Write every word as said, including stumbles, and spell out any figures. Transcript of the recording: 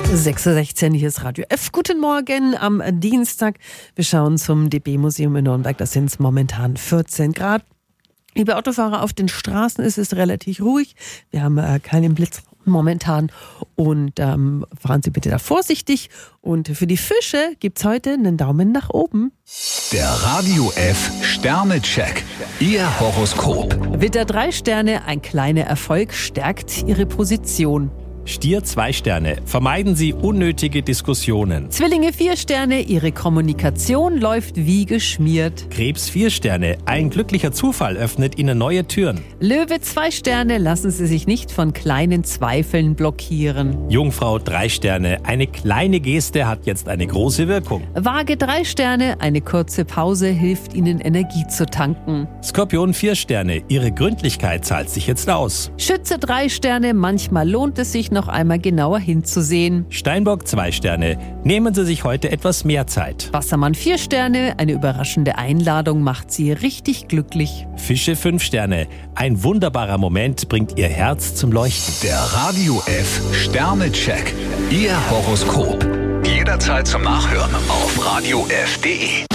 sechs Uhr sechzehn, hier ist Radio F. Guten Morgen am Dienstag. Wir schauen zum D B-Museum in Nürnberg. Das sind momentan vierzehn Grad. Liebe Autofahrer, auf den Straßen ist es relativ ruhig. Wir haben äh, keinen Blitz momentan und ähm, fahren Sie bitte da vorsichtig. Und für die Fische gibt's heute einen Daumen nach oben. Der Radio F Sternecheck. Ihr Horoskop. Widder drei Sterne, ein kleiner Erfolg stärkt Ihre Position. Stier zwei Sterne. Vermeiden Sie unnötige Diskussionen. Zwillinge vier Sterne, Ihre Kommunikation läuft wie geschmiert. Krebs vier Sterne. Ein glücklicher Zufall öffnet Ihnen neue Türen. Löwe zwei Sterne, lassen Sie sich nicht von kleinen Zweifeln blockieren. Jungfrau drei Sterne. Eine kleine Geste hat jetzt eine große Wirkung. Waage drei Sterne, eine kurze Pause hilft Ihnen Energie zu tanken. Skorpion vier Sterne. Ihre Gründlichkeit zahlt sich jetzt aus. Schütze drei Sterne, manchmal lohnt es sich noch einmal genauer hinzusehen. Steinbock zwei Sterne. Nehmen Sie sich heute etwas mehr Zeit. Wassermann vier Sterne, eine überraschende Einladung macht Sie richtig glücklich. Fische fünf Sterne. Ein wunderbarer Moment bringt Ihr Herz zum Leuchten. Der Radio F Sternecheck. Ihr Horoskop. Jederzeit zum Nachhören auf radio f punkt de.